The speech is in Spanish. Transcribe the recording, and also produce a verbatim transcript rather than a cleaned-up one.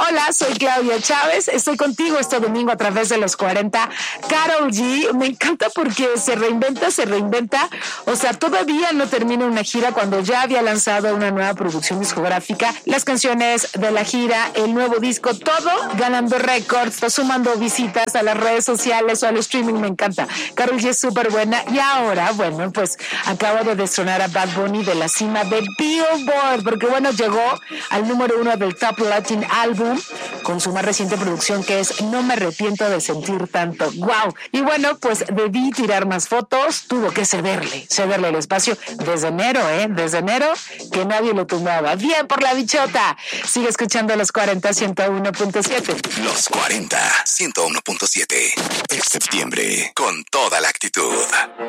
Hola, soy Claudia Chávez. Estoy contigo este domingo a través de los cuarenta. Karol G, me encanta porque se reinventa, se reinventa. O sea, todavía no termina una gira cuando ya había lanzado una nueva producción discográfica. Las canciones de la gira, el nuevo disco, todo ganando récords, sumando visitas a las redes sociales o al streaming. Me encanta. Karol G es súper buena. Y ahora, bueno, pues acabo de destronar a Bad Bunny de la cima de Billboard, porque bueno, llegó al número uno del Top Latin Album con su más reciente producción, que es No me arrepiento de sentir tanto. ¡Wow! Y bueno, pues debí tirar más fotos, tuvo que cederle, cederle el espacio desde enero, ¿eh? Desde enero que nadie lo tumbaba. Bien por la bichota. Sigue escuchando Los cuarenta, ciento uno punto siete. Los cuarenta, ciento uno punto siete. Es septiembre con toda la actitud.